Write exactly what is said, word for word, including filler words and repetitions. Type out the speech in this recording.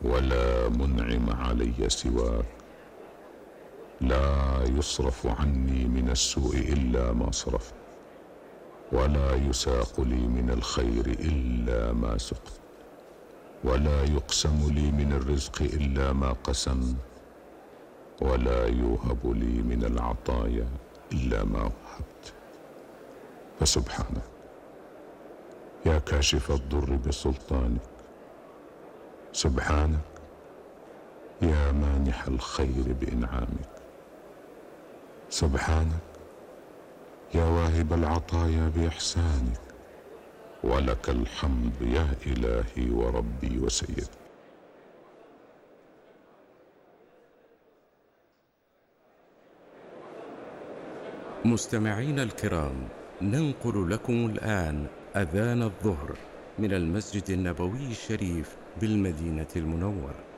ولا منعم علي سواك. لا يصرف عني من السوء إلا ما صرفت، ولا يساق لي من الخير إلا ما سقت، ولا يقسم لي من الرزق إلا ما قسمت، ولا يوهب لي من العطايا إلا ما وهبت. فسبحانك يا كاشف الضر بسلطانك، سبحانك يا مانح الخير بإنعامك، سبحانك يا واهب العطايا بإحسانك، ولك الحمد يا إلهي وربي وسيدي. مستمعينا الكرام، ننقل لكم الآن أذان الظهر من المسجد النبوي الشريف بالمدينة المنورة.